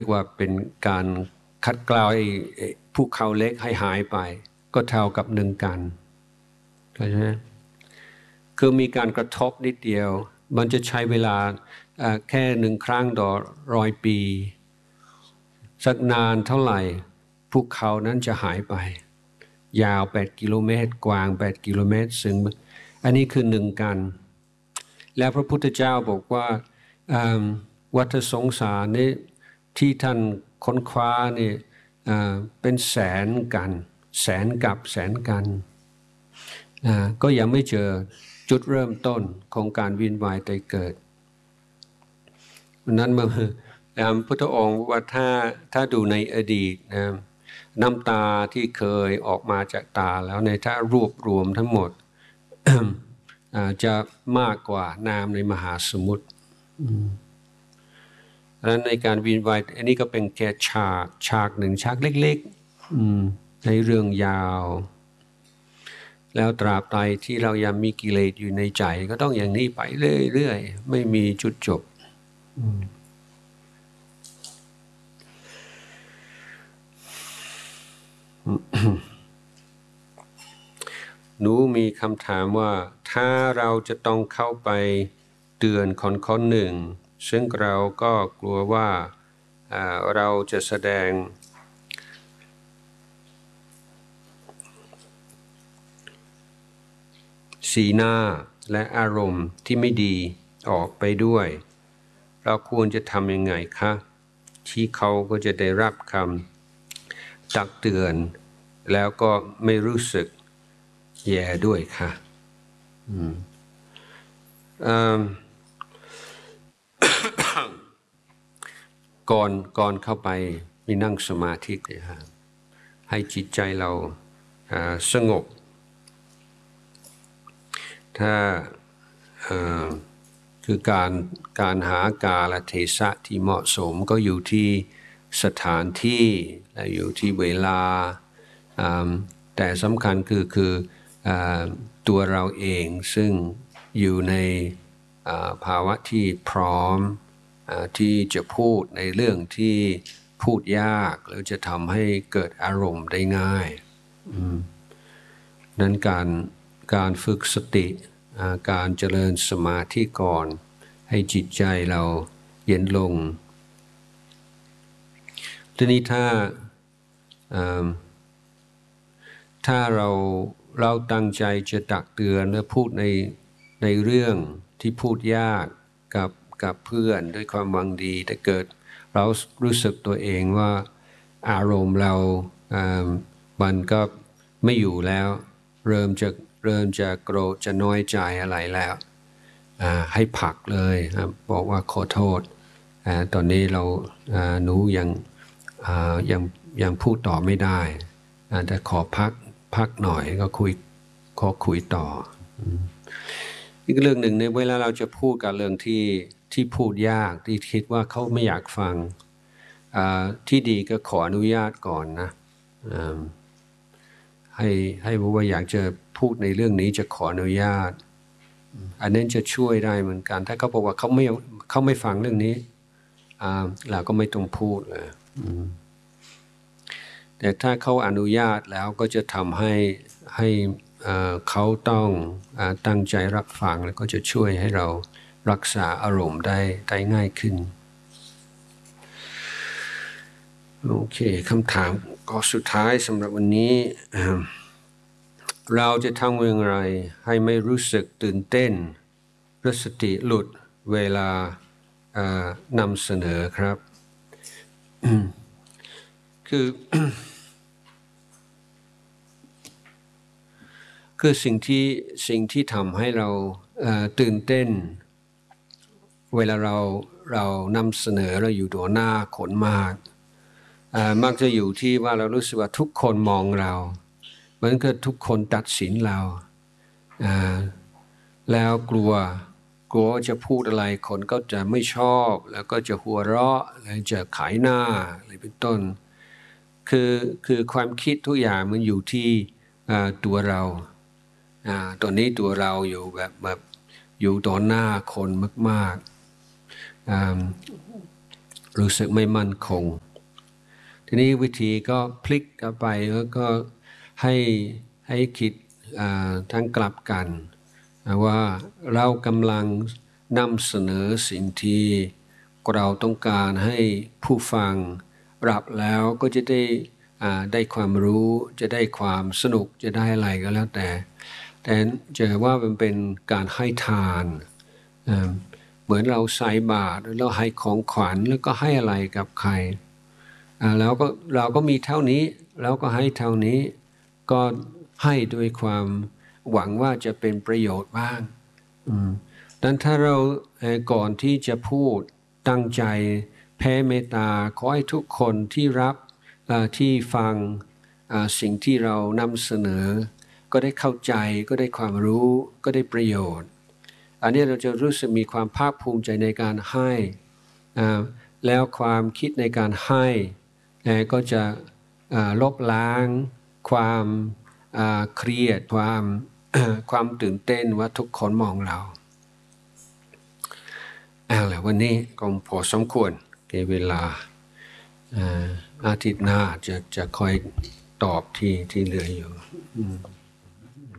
ว่าเป็นการคัดเกลาภูเขาเล็กให้หายไปก็เท่ากับ1 กันเข้าใจไหมคือมีการกระทบนิดเดียวมันจะใช้เวลาแค่1 ครั้งต่อ100 ปีสักนานเท่าไหร่ภูเขานั้นจะหายไปยาว8 กิโลเมตรกว้าง8 กิโลเมตรซึ่งอันนี้คือ1 กันแล้วพระพุทธเจ้าบอกว่าวัฏสงสารนี้ที่ท่านค้นคว้านี่เป็นแสนกันแสนกับแสนกันก็ยังไม่เจอจุดเริ่มต้นของการวินวายตายเกิดนั้นมาพุทธองค์ว่าถ้าดูในอดีตน้ำตาที่เคยออกมาจากตาแล้วในถ้ารวบรวมทั้งหมด จะมากกว่าน้ำในมหาสมุทรดังนั้นในการวินวายอันนี้ก็เป็นแค่ฉากหนึ่งฉากเล็กๆในเรื่องยาวแล้วตราบใดที่เรายังมีกิเลสอยู่ในใจก็ต้องอย่างนี้ไปเรื่อยๆไม่มีจุดจบหนูมีคำถามว่าถ้าเราจะต้องเข้าไปเตือนคนหนึ่งซึ่งเราก็กลัวว่าเราจะแสดงสีหน้าและอารมณ์ที่ไม่ดีออกไปด้วยเราควรจะทำยังไงคะที่เขาก็จะได้รับคำตักเตือนแล้วก็ไม่รู้สึกแย่ด้วยค่ะก่อนเข้าไปมีนั่งสมาธิให้จิตใจเราสงบถ้าคือการหากาลเทศะที่เหมาะสมก็อยู่ที่สถานที่และอยู่ที่เวลาแต่สำคัญคือตัวเราเองซึ่งอยู่ในภาวะที่พร้อมที่จะพูดในเรื่องที่พูดยากแล้วจะทำให้เกิดอารมณ์ได้ง่ายนั้นการฝึกสติการเจริญสมาธิก่อนให้จิตใจเราเย็นลงทีนี้ถ้าเราตั้งใจจะตักเตือนและพูดในเรื่องที่พูดยากกับเพื่อนด้วยความหวังดีแต่เกิดเรารู้สึกตัวเองว่าอารมณ์เรามันก็ไม่อยู่แล้วเริ่มจะโกรธจะน้อยใจอะไรแล้วให้ผลักเลยบอกว่าขอโทษตอนนี้หนูยังพูดต่อไม่ได้แต่ขอพักหน่อยก็ขอคุยต่ออีกเรื่องหนึ่งในเวลาเราจะพูดกับเรื่องที่พูดยากที่คิดว่าเขาไม่อยากฟังที่ดีก็ขออนุญาตก่อนนะให้บอกว่าอยากจะพูดในเรื่องนี้จะขออนุญาตอันนั้นจะช่วยได้เหมือนกันถ้าเขาบอกว่าเขาไม่ฟังเรื่องนี้เราก็ไม่ต้องพูดเลยแต่ถ้าเขาอนุญาตแล้วก็จะทำให้เขาต้องตั้งใจรับฟังแล้วก็จะช่วยให้เรารักษาอารมณ์ได้ง่ายขึ้นโอเคคำถามก็สุดท้ายสำหรับวันนี้เราจะทำอย่างไรให้ไม่รู้สึกตื่นเต้นหรือสติหลุดเวลานำเสนอครับคือสิ่งที่ทำให้เราตื่นเต้นเวลาเรานำเสนอเราอยู่ต่อหน้าคนมักจะอยู่ที่ว่าเรารู้สึกว่าทุกคนมองเราเหมือนกับทุกคนตัดสินเราแล้วกลัวจะพูดอะไรคนก็จะไม่ชอบแล้วก็จะหัวเราะแล้วจะขายหน้าอะไรเป็นต้นคือความคิดทุกอย่างมันอยู่ที่ตัวเราตอนนี้ตัวเราอยู่แบบอยู่ต่อหน้าคนมากรู้สึกไม่มั่นคงทีนี้วิธีก็พลิกกลับไปแล้วก็ให้คิดทั้งกลับกันว่าเรากำลังนำเสนอสิ่งที่เราต้องการให้ผู้ฟังรับแล้วก็จะได้ความรู้จะได้ความสนุกจะได้อะไรก็แล้วแต่จะว่ามันเป็นการให้ทานเหมือนเราใส่บาตรแล้วให้ของขวัญแล้วก็ให้อะไรกับใครแล้วก็เราก็มีเท่านี้แล้วก็ให้เท่านี้ก็ให้ด้วยความหวังว่าจะเป็นประโยชน์บ้างดังนั้นถ้าเราก่อนที่จะพูดตั้งใจแผ่เมตตาขอให้ทุกคนที่รับที่ฟังสิ่งที่เรานำเสนอก็ได้เข้าใจก็ได้ความรู้ก็ได้ประโยชน์อันนี้เราจะรู้สึกมีความภาคภูมิใจในการให้แล้วความคิดในการให้ก็จะลบล้างความเครียดความตื่นเต้นว่าทุกคนมองเราแล้ววันนี้ก็พอสมควรเก็บเวลาอาทิตย์หน้าจะคอยตอบที่เหลืออยู่